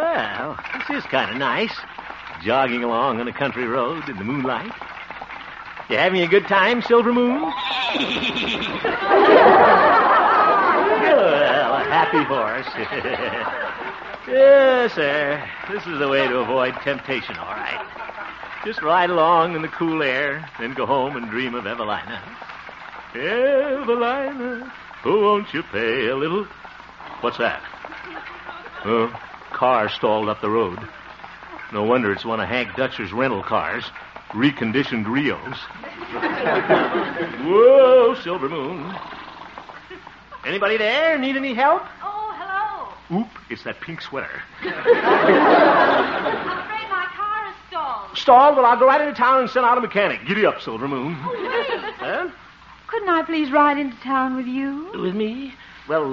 Well, this is kind of nice. Jogging along on a country road in the moonlight. You having a good time, Silver Moon? Well, a happy horse. Yes, sir. This is the way to avoid temptation, all right. Just ride along in the cool air, then go home and dream of Evelina. Evelina, won't you pay a little? What's that? Car stalled up the road. No wonder it's one of Hank Dutcher's rental cars. Reconditioned Rios. Whoa, Silver Moon. Anybody there? Need any help? Oh, hello. Oop, it's that pink sweater. I'm afraid my car is stalled. Stalled? Well, I'll go right into town and send out a mechanic. Giddy up, Silver Moon. Wait. Huh? Couldn't I please ride into town with you? With me? Well,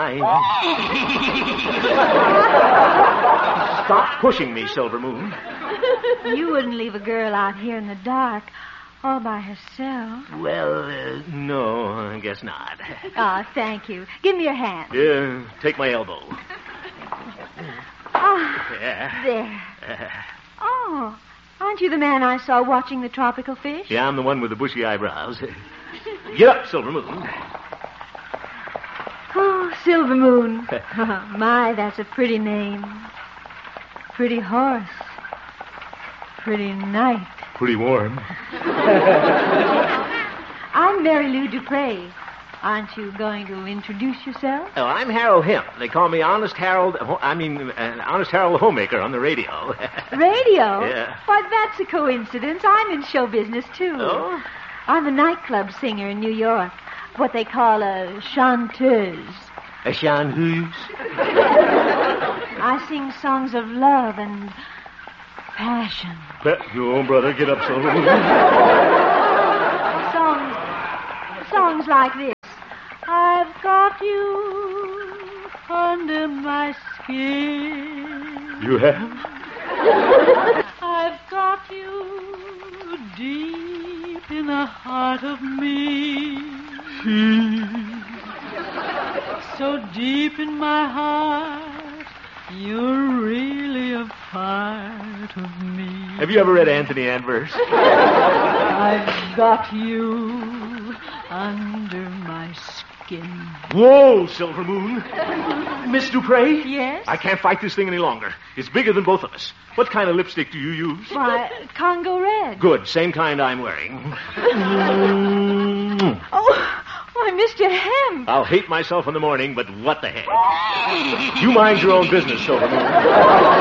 Stop pushing me, Silver Moon. You wouldn't leave a girl out here in the dark all by herself. Well, no, I guess not. Oh, thank you. Give me your hand. Yeah, take my elbow. Oh, Yeah. there. Oh, aren't you the man I saw watching the tropical fish? Yeah, I'm the one with the bushy eyebrows. Get up, Silver Moon. Oh, Silver Moon. My, that's a pretty name. Pretty horse. Pretty night. Pretty warm. I'm Mary Lou Dupre. Aren't you going to introduce yourself? Oh, I'm Harold Hemp. They call me Honest Harold the Homemaker on the radio. Radio? Yeah. Why, that's a coincidence. I'm in show business, too. Oh? I'm a nightclub singer in New York. What they call a chanteuse. A chanteuse? I sing songs of love and passion. No, brother, get up, Silver Moon. Songs like this. I've got you under my skin. You have? I've got you deep in the heart of me. So deep in my heart, you're really a part of me. Have you ever read Anthony Adverse? I've got you under my skin. Whoa, Silver Moon. Miss Dupre? Yes? I can't fight this thing any longer. It's bigger than both of us. What kind of lipstick do you use? Why, Congo Red. Good, same kind I'm wearing. Why, Mr. Hemp. I'll hate myself in the morning, but what the heck? You mind your own business, Silver Moon.